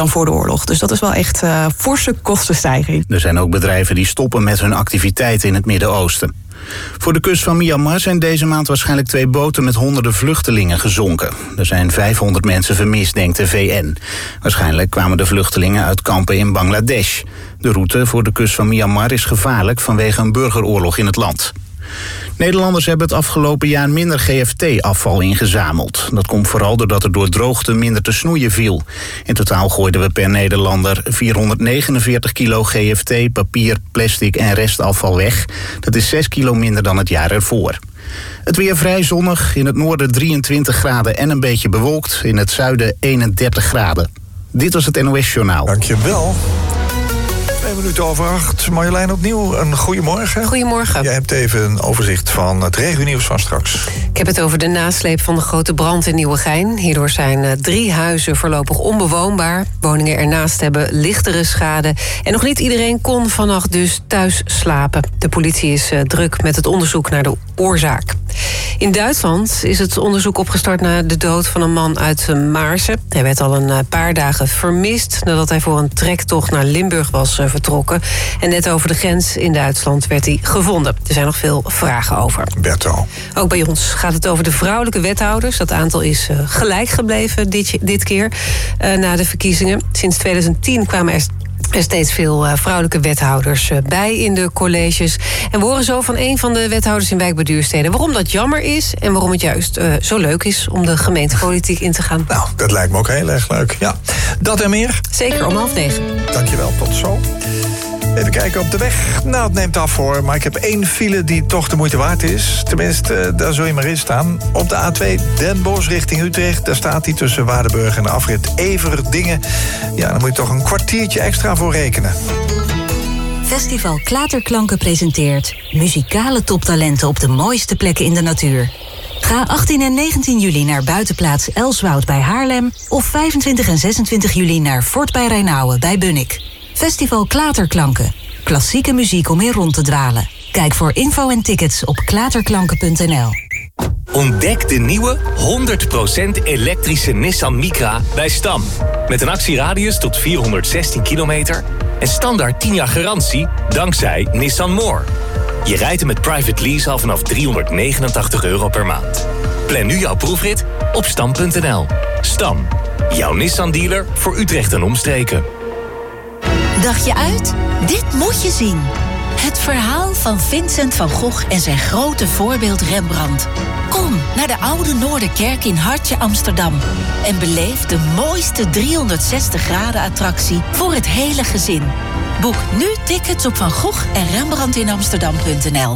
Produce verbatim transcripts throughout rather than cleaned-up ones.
dan voor de oorlog. Dus dat is wel echt uh, forse kostenstijging. Er zijn ook bedrijven die stoppen met hun activiteiten in het Midden-Oosten. Voor de kust van Myanmar zijn deze maand waarschijnlijk twee boten met honderden vluchtelingen gezonken. Er zijn vijfhonderd mensen vermist, denkt de V N. Waarschijnlijk kwamen de vluchtelingen uit kampen in Bangladesh. De route voor de kust van Myanmar is gevaarlijk vanwege een burgeroorlog in het land. Nederlanders hebben het afgelopen jaar minder G F T-afval ingezameld. Dat komt vooral doordat er door droogte minder te snoeien viel. In totaal gooiden we per Nederlander vierhonderdnegenenveertig kilo G F T, papier, plastic en restafval weg. Dat is zes kilo minder dan het jaar ervoor. Het weer vrij zonnig, in het noorden drieëntwintig graden en een beetje bewolkt. In het zuiden eenendertig graden. Dit was het N O S-journaal. Dankjewel. Twee minuten over acht. Marjolein, opnieuw een goedemorgen. Goedemorgen. Jij hebt even een overzicht van het regionieuws van straks. Ik heb het over de nasleep van de grote brand in Nieuwegein. Hierdoor zijn uh, drie huizen voorlopig onbewoonbaar. Woningen ernaast hebben lichtere schade. En nog niet iedereen kon vannacht dus thuis slapen. De politie is uh, druk met het onderzoek naar de oorzaak. In Duitsland is het onderzoek opgestart naar de dood van een man uit Maarsen. Hij werd al een paar dagen vermist nadat hij voor een trektocht naar Limburg was uh, vertrokken. En net over de grens in Duitsland werd hij gevonden. Er zijn nog veel vragen over. Berto. Ook bij ons gaat het over de vrouwelijke wethouders. Dat aantal is uh, gelijk gebleven dit, dit keer uh, na de verkiezingen. Sinds tweeduizend tien kwamen er Er steeds veel uh, vrouwelijke wethouders uh, bij in de colleges. En we horen zo van een van de wethouders in Wijk bij Duurstede waarom dat jammer is en waarom het juist uh, zo leuk is om de gemeentepolitiek in te gaan. Nou, dat lijkt me ook heel erg leuk. Ja, dat en meer? Zeker, om half negen. Dankjewel, tot zo. Even kijken op de weg. Nou, het neemt af hoor, maar ik heb één file die toch de moeite waard is. Tenminste, daar zul je maar in staan. Op de A twee Den Bosch richting Utrecht. Daar staat hij tussen Waardenburg en de afrit Everdingen. Ja, dan moet je toch een kwartiertje extra voor rekenen. Festival Klaterklanken presenteert muzikale toptalenten op de mooiste plekken in de natuur. Ga achttien en negentien juli naar buitenplaats Elswoud bij Haarlem of vijfentwintig en zesentwintig juli naar Fort bij Rijnauwen bij Bunnik. Festival Klaterklanken. Klassieke muziek om in rond te dwalen. Kijk voor info en tickets op klaterklanken punt n l. Ontdek de nieuwe honderd procent elektrische Nissan Micra bij Stam. Met een actieradius tot vierhonderdzestien kilometer en standaard tien jaar garantie dankzij Nissan More. Je rijdt hem met private lease al vanaf driehonderdnegenentachtig euro per maand. Plan nu jouw proefrit op stam punt n l. Stam, jouw Nissan dealer voor Utrecht en omstreken. Dacht je uit? Dit moet je zien. Het verhaal van Vincent van Gogh en zijn grote voorbeeld Rembrandt. Kom naar de Oude Noorderkerk in Hartje Amsterdam en beleef de mooiste driehonderdzestig graden attractie voor het hele gezin. Boek nu tickets op Van Gogh en Rembrandt in Amsterdam punt n l.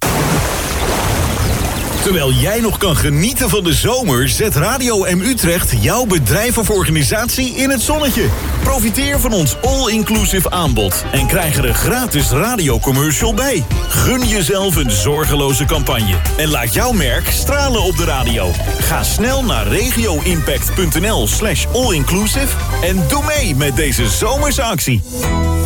Terwijl jij nog kan genieten van de zomer, zet Radio M Utrecht jouw bedrijf of organisatie in het zonnetje. Profiteer van ons all-inclusive aanbod en krijg er een gratis radiocommercial bij. Gun jezelf een zorgeloze campagne en laat jouw merk stralen op de radio. Ga snel naar regioimpact punt n l slash all-inclusive en doe mee met deze zomerse actie.